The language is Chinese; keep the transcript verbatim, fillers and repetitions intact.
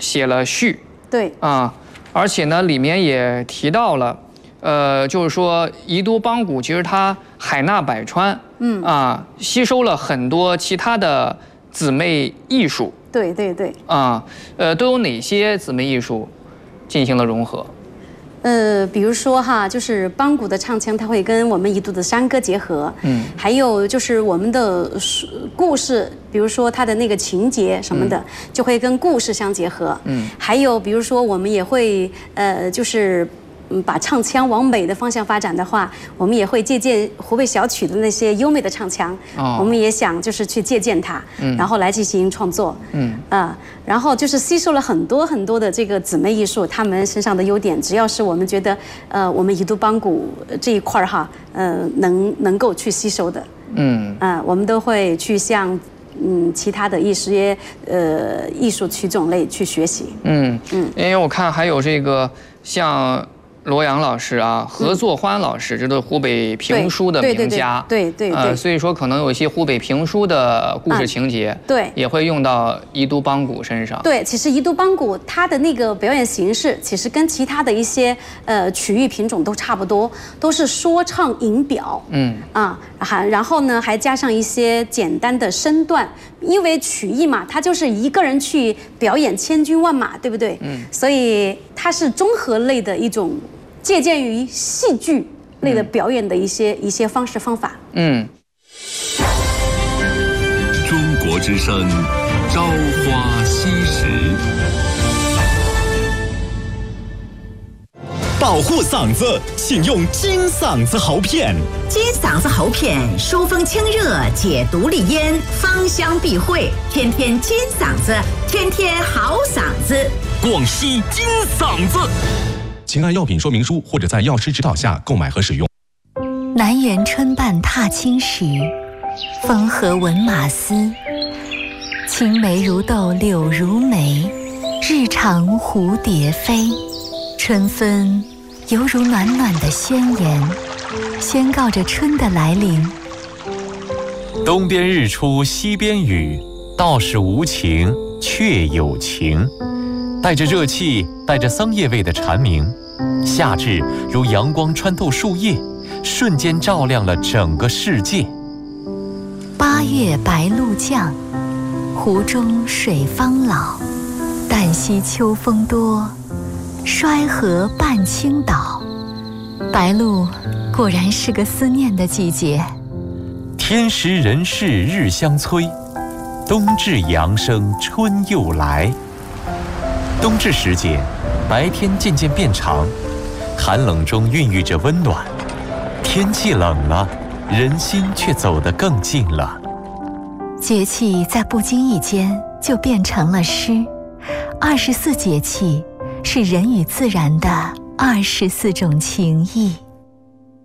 写了序。 对啊，而且呢，里面也提到了，呃，就是说宜都邦古其实它海纳百川，嗯啊，吸收了很多其他的姊妹艺术。 对对对。 啊，呃，都有哪些姊妹艺术进行了融合？ 呃，比如说哈，就是邦古的唱腔，它会跟我们宜都的山歌结合，嗯，还有就是我们的故事，比如说它的那个情节什么的，嗯、就会跟故事相结合，嗯，还有比如说我们也会呃，就是嗯，把唱腔往美的方向发展的话，我们也会借鉴湖北小曲的那些优美的唱腔，哦、我们也想就是去借鉴它，嗯，然后来进行创作，嗯啊、呃，然后就是吸收了很多很多的这个姊妹艺术，他们身上的优点，只要是我们觉得呃我们宜都邦古这一块儿哈，呃能能够去吸收的，嗯啊、呃，我们都会去向嗯其他的一些呃艺术曲种类去学习，嗯嗯， 因为我看还有这个像罗阳老师啊，何作欢老师，这都是湖北评书的名家， 对对对， 呃，所以说可能有一些湖北评书的故事情节，对，也会用到宜都邦古身上。 对，其实宜都邦古它的那个表演形式，其实跟其他的一些呃曲艺品种都差不多，都是说唱吟表，嗯啊，还然后呢还加上一些简单的身段，因为曲艺嘛，它就是一个人去表演千军万马，对不对？嗯，所以它是综合类的一种。借鉴于戏剧类的表演的一些、嗯、一些方式方法。嗯。 中国之声，朝花夕拾。 保护嗓子，请用金嗓子喉片。 金嗓子喉片，疏风清热，解毒利咽，芳香避秽，天天金嗓子，天天好嗓子。 广西金嗓子。请按药品说明书或者在药师指导下购买和使用。 南园春半踏青时，风和闻马嘶。青梅如豆，柳如眉，日长蝴蝶飞。春分犹如暖暖的宣言，宣告着春的来临。 东边日出西边雨，道是无晴却有晴。带着热气，带着桑叶味的蝉鸣，夏至如阳光穿透树叶，瞬间照亮了整个世界。 八月白露降，湖中水方老。旦夕秋风多，衰河半倾倒。白露果然是个思念的季节。 天时人事日相催，冬至阳生春又来。冬至时节，白天渐渐变长，寒冷中孕育着温暖。天气冷了，人心却走得更近了。 节气在不经意间就变成了诗。二十四节气是人与自然的二十四种情谊。